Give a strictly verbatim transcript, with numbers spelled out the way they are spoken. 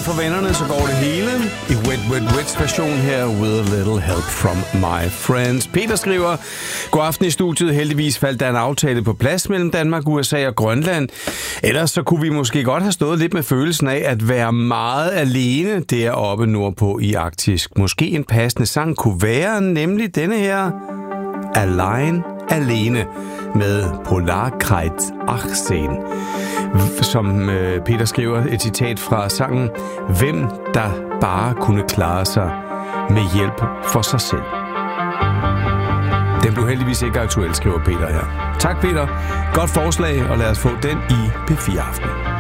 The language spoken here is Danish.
for vennerne, så går det hele i Wet Wet Wets version her, with a little help from my friends. Peter skriver, god aften i studiet. Heldigvis faldt der en aftale på plads mellem Danmark, U S A og Grønland. Ellers så kunne vi måske godt have stået lidt med følelsen af at være meget alene deroppe nordpå i Arktis. Måske en passende sang kunne være nemlig denne her, Allein Alene, med Polarkreuz atten. Som Peter skriver, et citat fra sangen, hvem der bare kunne klare sig med hjælp for sig selv. Den blev heldigvis ikke aktuel, skriver Peter her. Tak Peter, godt forslag, og lad os få den i P fire Aften.